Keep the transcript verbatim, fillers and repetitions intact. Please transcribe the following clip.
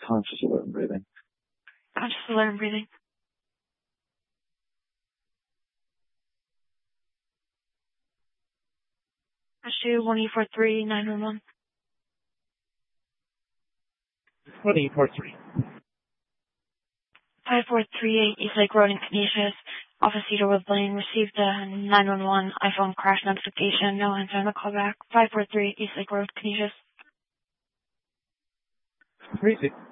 conscious alert and breathing. Conscious alert and breathing. Issue one eight four three nine one one. one eight four three. five four three eight East Lake Road in Canisius. Office Cedarwood Lane. Received a nine one one iPhone crash notification. No answer on the callback. five four three East Lake Road, Canisius. Crazy.